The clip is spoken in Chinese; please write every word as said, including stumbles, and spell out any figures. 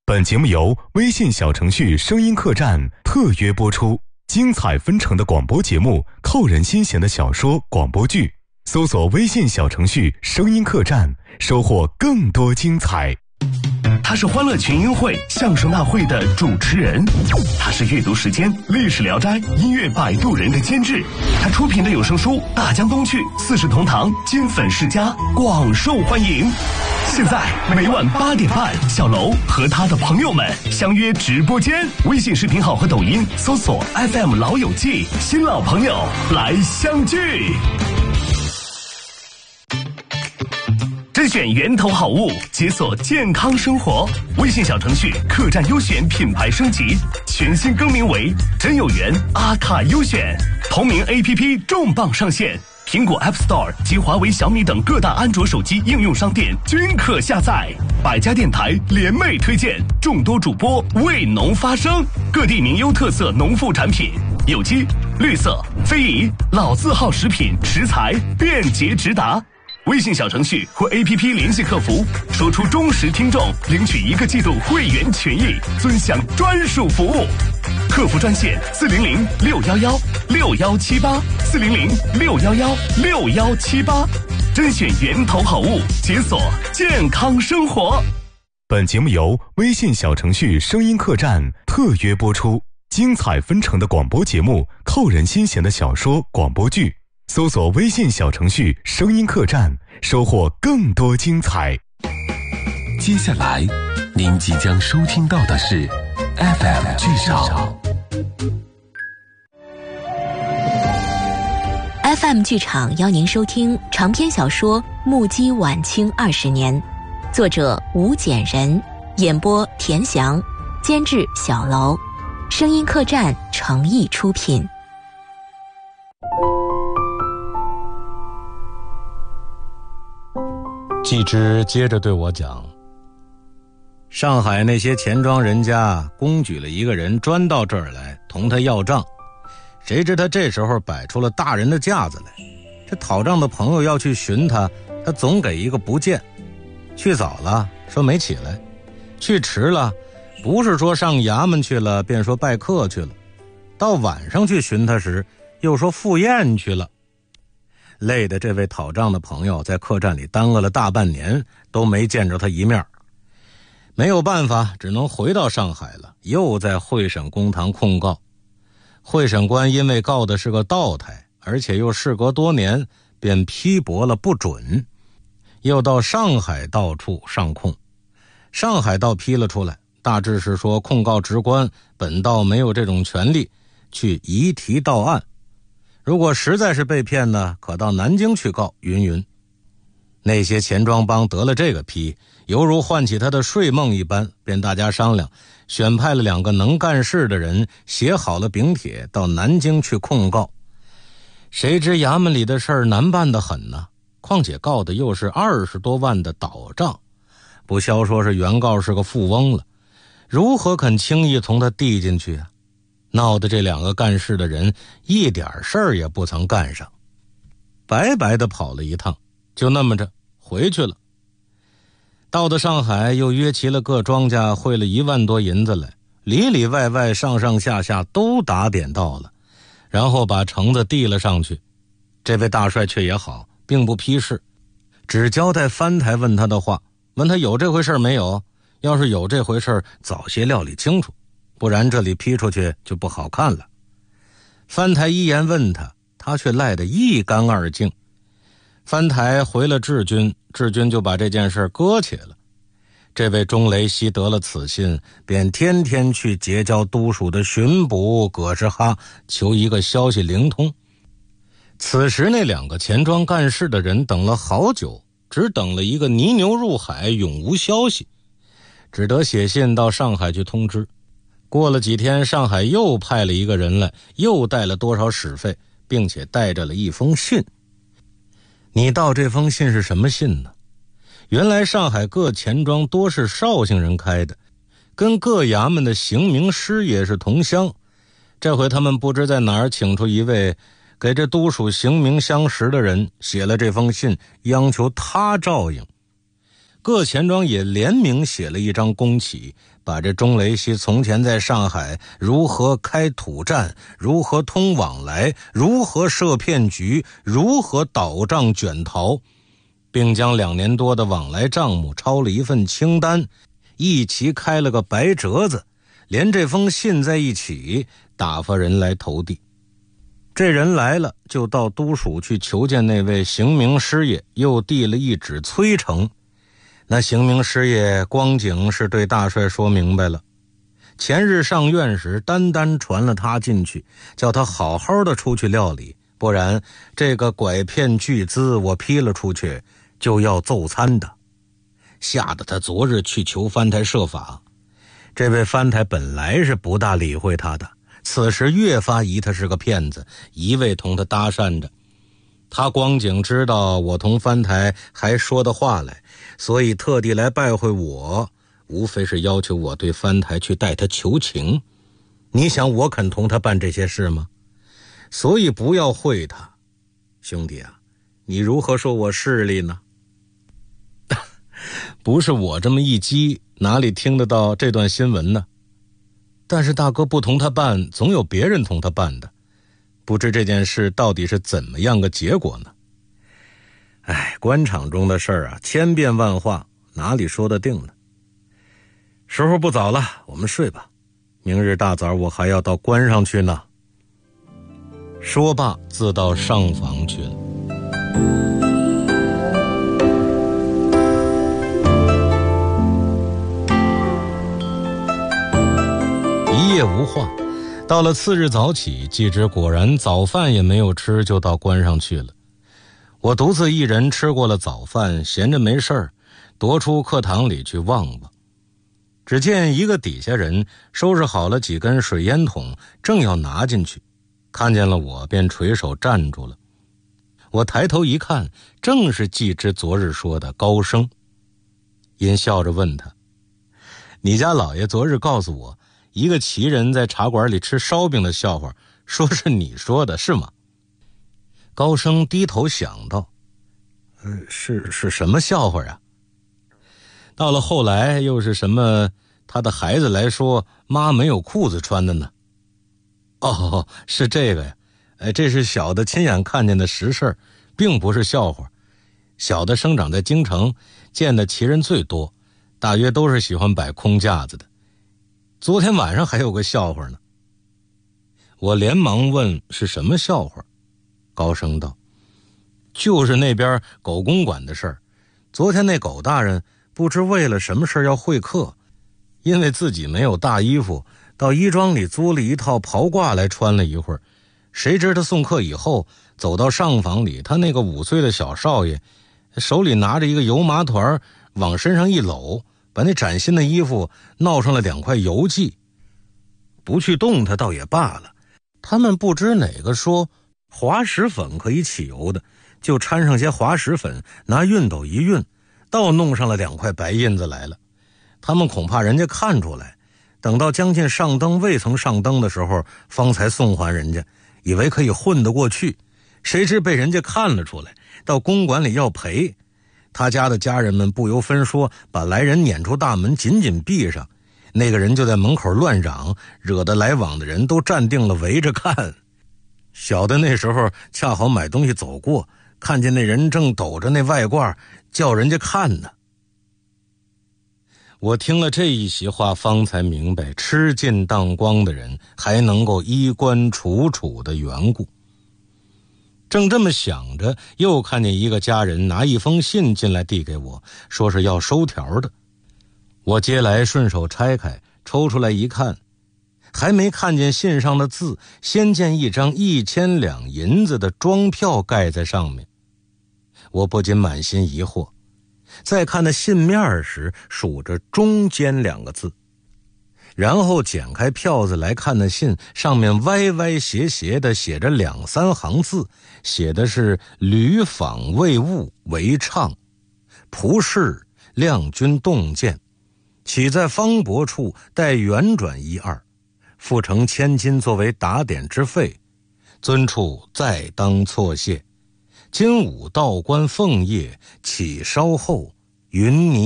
本节目由微信小程序声音客栈特约播出，精彩纷呈的广播节目，扣人心弦的小说广播剧，搜索微信小程序声音客栈，收获更多精彩。 他是欢乐群英会相声大会的主持人，他是阅读时间历史聊斋音乐摆渡人的监制，他出品的有声书《大江东去》四世同堂金粉世家广受欢迎。现在每晚八点半，小楼和他的朋友们相约直播间，微信视频号和抖音搜索 F M 老友记，新老朋友来相聚。甄选源头好物，解锁健康生活。微信小程序客栈优选品牌升级，全新更名为真有缘阿卡优选。同名 A P P 重磅上线，苹果 App Store 及华为、小米等各大安卓手机应用商店均可下载。百家电台联袂推荐，众多主播为农发声，各地名优特色农副产品，有机、绿色、非遗、老字号食品食材便捷直达。微信小程序或 A P P 联系客服，说出忠实听众，领取一个季度会员权益，尊享专属服务。客服专线四零零六幺幺六幺七八四零零六幺幺六幺七八，甄选源头好物，解锁健康生活。 本节目由微信小程序声音客栈特约播出，精彩纷呈的广播节目，扣人心弦的小说广播剧。搜索微信小程序声音客栈，收获更多精彩。 接下来您即将收听到的是 F M 剧场。 F M 剧场邀您收听长篇小说《目击晚清二十年》，作者吴简人，演播田翔，监制小楼，声音客栈诚意出品。 季之接着对我讲，上海那些钱庄人家公举了一个人专到这儿来同他要账，谁知他这时候摆出了大人的架子来，这讨账的朋友要去寻他，他总给一个不见，去早了说没起来，去迟了不是说上衙门去了，便说拜客去了，到晚上去寻他时又说赴宴去了。累得这位讨账的朋友在客栈里耽搁了大半年，都没见着他一面。没有办法，只能回到上海了，又在会审公堂控告。会审官因为告的是个盗台，而且又事隔多年，便批驳了不准，又到上海道处上控。上海道批了出来，大致是说控告职官本道没有这种权利去移提到案，如果实在是被骗呢，可到南京去告，云云。那些钱庄帮得了这个批，犹如唤起他的睡梦一般，便大家商量，选派了两个能干事的人，写好了禀帖到南京去控告。谁知衙门里的事儿难办得很呢，况且告的又是二十多万的倒账，不消说是原告是个富翁了，如何肯轻易从他递进去啊？闹得这两个干事的人一点事儿也不曾干上，白白的跑了一趟，就那么着回去了。到了上海，又约齐了各庄家，汇了一万多银子来，里里外外上上下下都打点到了，然后把橙子递了上去。这位大帅却也好，并不批示，只交代藩台问他的话，问他有这回事没有，要是有这回事早些料理清楚，不然这里批出去就不好看了。藩台一言问他，他却赖得一干二净。藩台回了治军，治军就把这件事搁起了。这位钟雷西得了此信，便天天去结交都署的巡捕葛世哈，求一个消息灵通。此时那两个钱庄干事的人等了好久，只等了一个泥牛入海，永无消息，只得写信到上海去通知。过了几天，上海又派了一个人来，又带了多少使费，并且带着了一封信。你道这封信是什么信呢？原来上海各钱庄多是绍兴人开的，跟各衙门的刑名师也是同乡。这回他们不知在哪儿请出一位给这都署刑名相识的人，写了这封信，央求他照应。 各钱庄也联名写了一张公启，把这钟雷西从前在上海如何开土站，如何通往来，如何设骗局，如何倒账卷逃，并将两年多的往来账目抄了一份清单，一齐开了个白折子，连这封信在一起打发人来投递。这人来了，就到都署去求见那位刑名师爷，又递了一纸催呈。那刑名师爷光景是对大帅说明白了，前日上院时单单传了他进去，叫他好好的出去料理，不然这个拐骗巨资我批了出去就要奏参的，吓得他昨日去求藩台设法。这位藩台本来是不大理会他的，此时越发疑他是个骗子，一味同他搭讪着。他光景知道我同藩台还说的话来，所以特地来拜会我，无非是要求我对藩台去代他求情。你想我肯同他办这些事吗？所以不要会他。兄弟啊，你如何说我势利呢？不是我这么一激，哪里听得到这段新闻呢？但是大哥不同他办，总有别人同他办的，不知这件事到底是怎么样个结果呢？哎，官场中的事儿啊，千变万化，哪里说得定呢？时候不早了，我们睡吧，明日大早我还要到关上去呢。说罢自到上房去了。一夜无话，到了次日早起，季之果然早饭也没有吃，就到关上去了。我独自一人吃过了早饭，闲着没事儿，踱出课堂里去望望。只见一个底下人收拾好了几根水烟筒，正要拿进去，看见了我便垂手站住了。我抬头一看，正是季之昨日说的高升。因笑着问他：你家老爷昨日告诉我一个奇人在茶馆里吃烧饼的笑话，说是你说的，是吗？高升低头想到，呃，是是什么笑话啊？到了后来又是什么他的孩子来说妈没有裤子穿的呢？哦，是这个呀。哎，这是小的亲眼看见的实事，并不是笑话。小的生长在京城，见的奇人最多，大约都是喜欢摆空架子的。昨天晚上还有个笑话呢。我连忙问是什么笑话。高升道：就是那边狗公馆的事儿。昨天那狗大人不知为了什么事要会客，因为自己没有大衣服，到衣庄里租了一套袍褂来穿了一会儿。谁知他送客以后，走到上房里，他那个五岁的小少爷手里拿着一个油麻团，往身上一搂，把那崭新的衣服闹上了两块油迹。不去动他倒也罢了，他们不知哪个说滑石粉可以起油的，就掺上些滑石粉，拿熨斗一熨，倒弄上了两块白印子来了。他们恐怕人家看出来，等到将近上灯未曾上灯的时候，方才送还人家，以为可以混得过去，谁知被人家看了出来，到公馆里要赔。他家的家人们不由分说，把来人撵出大门，紧紧闭上。那个人就在门口乱嚷，惹得来往的人都站定了围着看。小的那时候恰好买东西走过，看见那人正抖着那外褂叫人家看呢。我听了这一席话，方才明白吃尽当光的人还能够衣冠楚楚的缘故。正这么想着，又看见一个家人拿一封信进来递给我，说是要收条的。我接来顺手拆开，抽出来一看，还没看见信上的字，先见一张一千两银子的庄票盖在上面。我不禁满心疑惑，再看那信面时数着中间两个字，然后剪开票子来看那信，上面歪歪斜斜的写着两三行字，写的是旅访未务为畅，仆士亮君洞见，岂在方伯处待圆转一二，付成千金作为打点之费，尊处再当错谢。今午道官奉业，起稍后云泥